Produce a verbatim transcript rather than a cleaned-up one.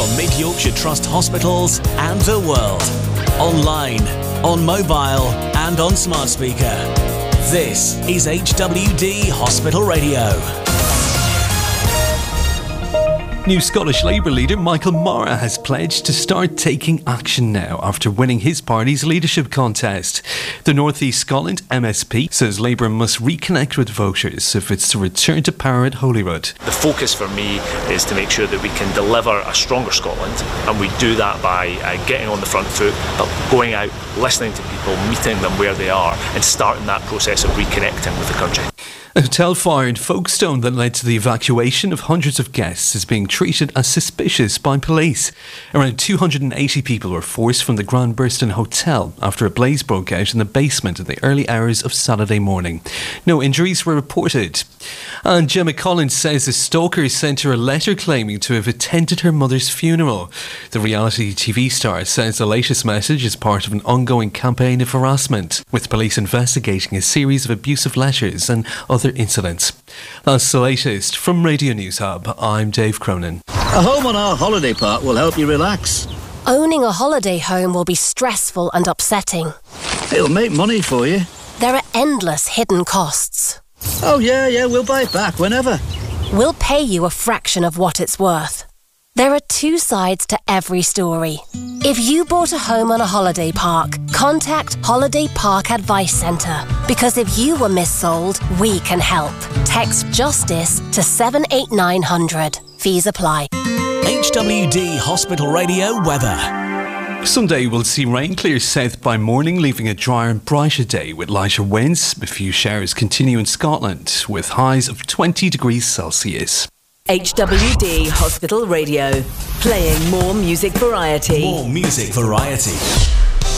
from Mid Yorkshire Trust hospitals and the world. Online, on mobile and on smart speaker. This is H W D Hospital Radio. New Scottish Labour leader Michael Mara has pledged to start taking action now after winning his party's leadership contest. The North East Scotland M S P says Labour must reconnect with voters if it's to return to power at Holyrood. The focus for me is to make sure that we can deliver a stronger Scotland, and we do that by uh, getting on the front foot, but going out, listening to people, meeting them where they are and starting that process of reconnecting with the country. A hotel fire in Folkestone that led to the evacuation of hundreds of guests is being treated as suspicious by police. Around two hundred eighty people were forced from the Grand Burston Hotel after a blaze broke out in the basement in the early hours of Saturday morning. No injuries were reported. And Gemma Collins says a stalker sent her a letter claiming to have attended her mother's funeral. The reality T V star says the latest message is part of an ongoing campaign of harassment, with police investigating a series of abusive letters and other incidents. That's the latest from Radio News Hub. I'm Dave Cronin. A home on our holiday park will help you relax. Owning a holiday home will be stressful and upsetting. It'll make money for you. There are endless hidden costs. Oh yeah, yeah, we'll buy it back whenever. We'll pay you a fraction of what it's worth. There are two sides to every story. If you bought a home on a holiday park, contact Holiday Park Advice Centre, because if you were missold, we can help. Text JUSTICE to seven eight nine hundred. Fees apply. H W D Hospital Radio weather. Sunday will see rain clear south by morning, leaving a drier and brighter day with lighter winds. A few showers continue in Scotland, with highs of twenty degrees Celsius. H W D Hospital Radio, playing more music variety. More music variety.